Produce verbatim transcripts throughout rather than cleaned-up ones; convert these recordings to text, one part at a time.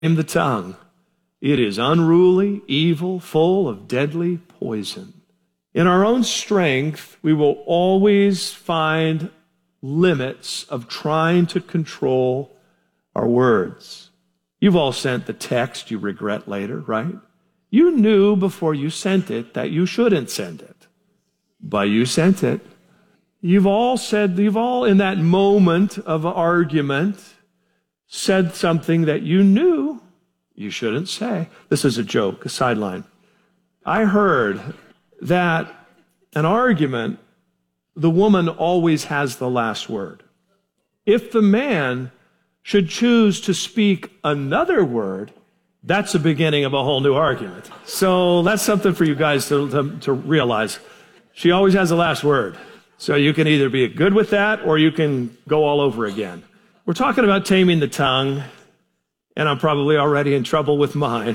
In the tongue, it is unruly, evil, full of deadly poison. In our own strength, we will always find limits of trying to control our words. You've all sent the text you regret later, right? You knew before you sent it that you shouldn't send it, but you sent it. You've all said, you've all in that moment of argument said something that you knew you shouldn't say. This is a joke, a sideline. I heard that an argument, the woman always has the last word. If the man should choose to speak another word, that's the beginning of a whole new argument. So that's something for you guys to, to, to realize. She always has the last word. So you can either be good with that or you can go all over again. We're talking about taming the tongue, and I'm probably already in trouble with mine.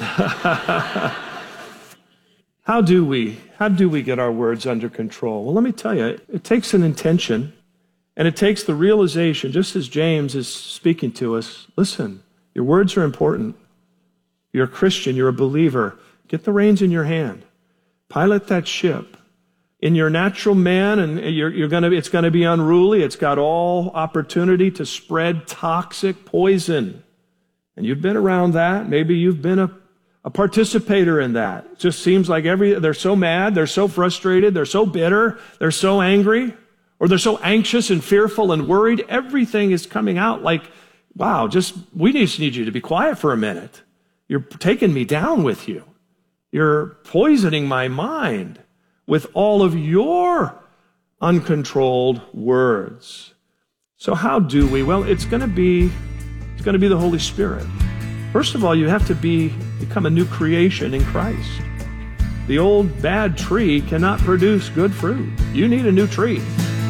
How do we? How do we get our words under control? Well, let me tell you, it takes an intention, and it takes the realization, just as James is speaking to us, listen, your words are important. You're a Christian, you're a believer. Get the reins in your hand. Pilot that ship. In your natural man, and you're, you're gonna, it's going to be unruly. It's got all opportunity to spread toxic poison. And you've been around that. Maybe you've been a, a participator in that. It just seems like every, they're so mad, they're so frustrated, they're so bitter, they're so angry, or they're so anxious and fearful and worried. Everything is coming out like, wow, just, we just need you to be quiet for a minute. You're taking me down with you. You're poisoning my mind with all of your uncontrolled words. So how do we? Well, it's going to be it's going to be the Holy Spirit. First of all, you have to be become a new creation in Christ. The old bad tree cannot produce good fruit. You need a new tree.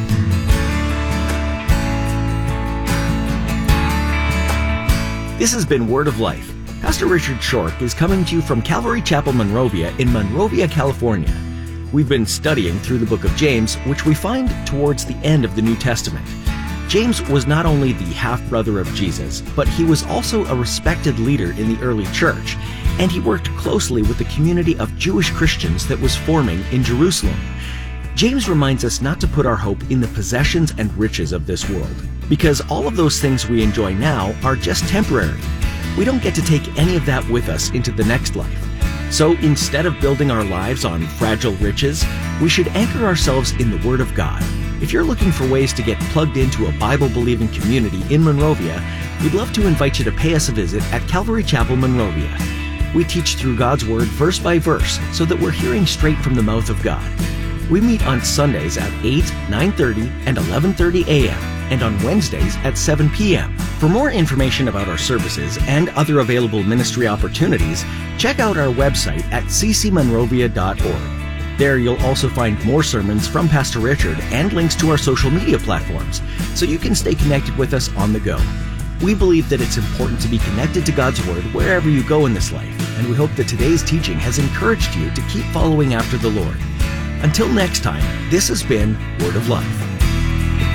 This has been Word of Life. Pastor Richard Shork is coming to you from Calvary Chapel, Monrovia in Monrovia, California. We've been studying through the book of James, which we find towards the end of the New Testament. James was not only the half-brother of Jesus, but he was also a respected leader in the early church, and he worked closely with the community of Jewish Christians that was forming in Jerusalem. James reminds us not to put our hope in the possessions and riches of this world, because all of those things we enjoy now are just temporary. We don't get to take any of that with us into the next life. So instead of building our lives on fragile riches, we should anchor ourselves in the Word of God. If you're looking for ways to get plugged into a Bible-believing community in Monrovia, we'd love to invite you to pay us a visit at Calvary Chapel, Monrovia. We teach through God's Word verse by verse so that we're hearing straight from the mouth of God. We meet on Sundays at eight, nine thirty, and eleven thirty a.m., and on Wednesdays at seven p.m. For more information about our services and other available ministry opportunities, check out our website at c c monrovia dot org. There you'll also find more sermons from Pastor Richard and links to our social media platforms, so you can stay connected with us on the go. We believe that it's important to be connected to God's Word wherever you go in this life, and we hope that today's teaching has encouraged you to keep following after the Lord. Until next time, this has been Word of Life.